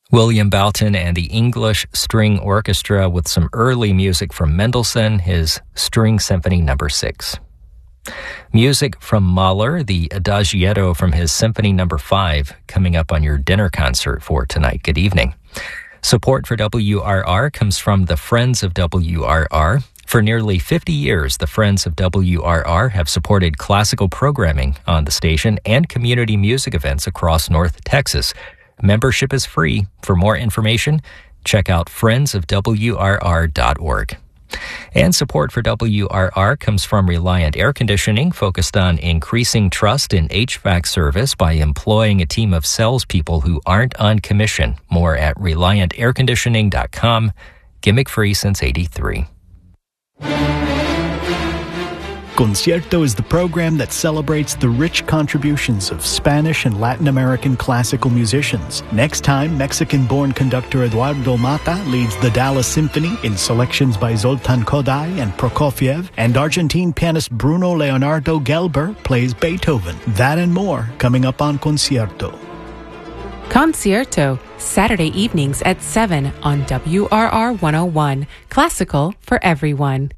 William Boughton and the English String Orchestra with some early music from Mendelssohn, his String Symphony No. 6. Music from Mahler, the Adagietto from his Symphony No. 5, coming up on your dinner concert for tonight. Good evening. Support for WRR comes from the Friends of WRR. For nearly 50 years, the Friends of WRR have supported classical programming on the station and community music events across North Texas. Membership is free. For more information, check out friendsofwrr.org. And support for WRR comes from Reliant Air Conditioning, focused on increasing trust in HVAC service by employing a team of salespeople who aren't on commission. More at ReliantAirConditioning.com. Gimmick free since '83. Concierto is the program that celebrates the rich contributions of Spanish and Latin American classical musicians. Next time, Mexican-born conductor Eduardo Mata leads the Dallas Symphony in selections by Zoltan Kodály and Prokofiev, and Argentine pianist Bruno Leonardo Gelber plays Beethoven. That and more coming up on Concierto. Concierto, Saturday evenings at 7 on WRR 101. Classical for everyone.